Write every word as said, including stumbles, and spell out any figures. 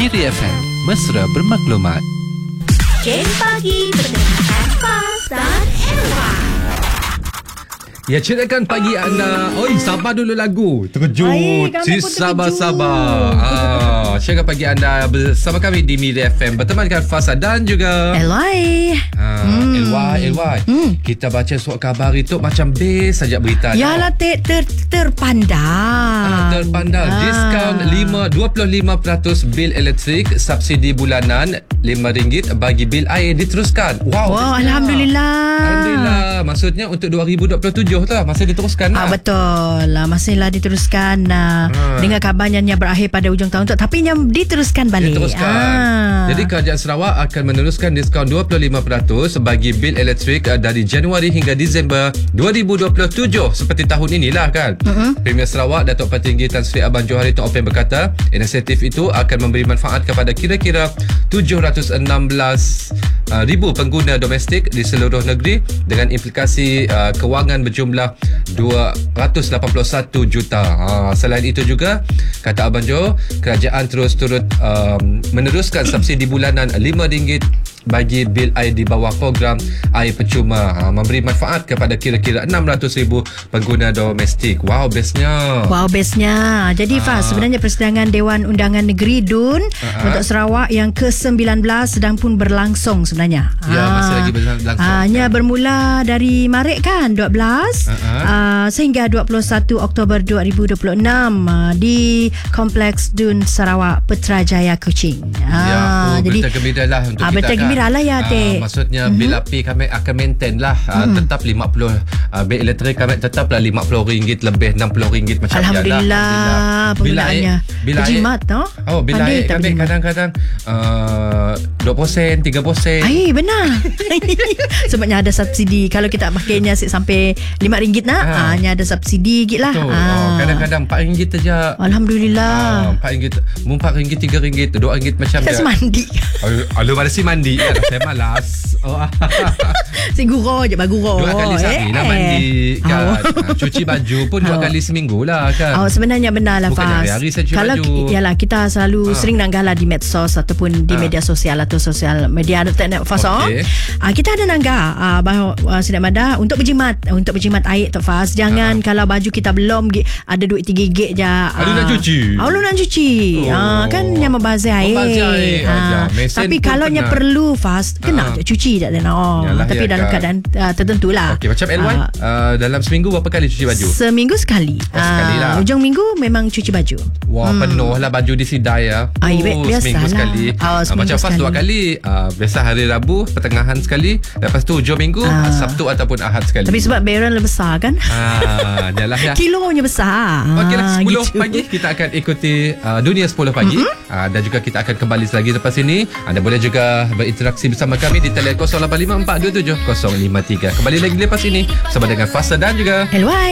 Miri F M, mesra bermaklumat. Game Pagi bersama Faz dan Elwa. Ya, ceritakan pagi anda. Oi, sabar dulu lagu. Terkejut. Baik, kami Si pun sabar-sabar. Ah, ceritakan pagi anda bersama kami di Miri F M. Bertemankan Fasa dan juga Elwai. Ah, hmm. Elwai, Elwai. Hmm. Kita baca surat khabar itu macam best saja berita. Yalah, ter, ter, terpandang. Ah, terpandang. Ah. Diskaun lima, dua puluh lima peratus bil elektrik, subsidi bulanan lima ringgit bagi bil air diteruskan. Wow. Wow, Alhamdulillah. Alhamdulillah. Maksudnya untuk dua ribu dua puluh tujuh tu lah, masih diteruskan lah. Ah, betul lah, masihlah diteruskan uh, ha. Dengan kabarnya yang berakhir pada hujung tahun tu, tapi yang diteruskan balik. Diteruskan. Ah. Jadi Kerajaan Sarawak akan meneruskan diskaun dua puluh lima peratus bagi bil elektrik uh, dari Januari hingga Disember dua ribu dua puluh tujuh seperti tahun inilah kan. Uh-huh. Premier Sarawak Datuk Patinggi Tan Sri Abang Johari Tok Openg berkata, inisiatif itu akan memberi manfaat kepada kira-kira tujuh ratus enam belas uh, ribu pengguna domestik di seluruh negeri dengan implikasi uh, kewangan berjumlah dua ratus lapan puluh satu juta. Ha, selain itu juga, kata Abang Jo, kerajaan terus turut um, meneruskan subsidi bulanan lima ringgit bagi bil air di bawah program air percuma, ha, memberi manfaat kepada kira-kira enam ratus ribu pengguna domestik. Wow, bestnya. Wow, bestnya. Jadi Ah. Faz, sebenarnya persidangan Dewan Undangan Negeri D U N Ah. untuk Sarawak yang ke sembilan belas sedang pun berlangsung sebenarnya. Ya, Ah. masih lagi berlangsung. Ah, hanya bermula dari Maret kan, dua belas Ah, ah. ah, sehingga dua puluh satu Oktober dua ribu dua puluh enam ah, di Kompleks D U N Sarawak Putrajaya Kuching. Ya, Ah, aku jadi berita gembira lah untuk ah, kita berita kan. gembira lah ya, Ah, Tek. maksudnya mm-hmm. bil api kami akan maintain lah, ah, Mm. tetap lima puluh, ah, bil elektrik kami tetaplah lima puluh ringgit lebih enam puluh ringgit macam Alhamdulillah, bil air, penggunaannya bil air, berjimat, no? oh, bil Pandai air tak kami berjimat? kadang-kadang uh, dua peratus, tiga peratus. Ay, benar. Sebabnya ada subsidi. Kalau kita pakainya sampai lima ringgit nak, Ha. ha. hanya ada subsidi sikit lah. Betul. Ha. Oh, kadang-kadang empat ringgit saja. Alhamdulillah. Ah, empat ringgit, mu empat ringgit, tiga ringgit, dua ringgit macam Tak dia. semandi. Alu pada si mandi kan? Saya malas. Oh, Si gurau je, bagi gurau. dua kali sehari lah mandi kan. Oh. Ah, cuci baju pun dua Oh. kali seminggu lah kan. Oh, sebenarnya benar lah, Bukan Faz. hari-hari saya cuci Kalau baju. yalah, kita selalu Ah. sering nanggah di medsos ataupun di Ah. media sosial atau sosial media internet, Faz. Okey. Ah, kita ada nanggah ah, bahawa ah, Sidang Mada untuk berjimat, untuk berjimat air tu, Faz. Jangan Ah. kalau baju kita belum gi- ada duit tiga gig je. Alu nak cuci. Alu nak cuci. Oh. Ah, kan yang membazir air. Membazir air. Ah. Ajar. Mesin Tapi pun kalau yang penat. perlu, Faz, kena Ah. je cuci tak ada. Oh. Yalah, Tapi ya dalam kan. keadaan uh, tertentu lah. Okey, macam L Y Ah, uh, dalam seminggu berapa kali cuci baju? Seminggu sekali. Oh, sekali lah. Ah, Hujung minggu memang cuci baju. Wah, hmm. penuh lah baju di sidai ya. Ah, ya, biasalah. seminggu sekali. Oh, Ah, seminggu macam Fas sekali. dua kali. Ah, biasa hari Rabu pertengahan sekali. Lepas tu hujung minggu, Ah. ah. Sabtu ataupun Ahad sekali. Tapi sebab bayaran lebih besar kan? Ah, jalah ya. Kilonya besar. Okeylah, Ah, sepuluh gitu. pagi kita akan ikuti uh, Dunia sepuluh pagi. Mm-hmm. Uh, dan juga kita akan kembali lagi lepas ini. Anda boleh juga berinteraksi bersama kami di talian kosong lapan lima empat dua tujuh kosong lima tiga. Kembali lagi lepas ini bersama dengan Fasa dan juga L Y.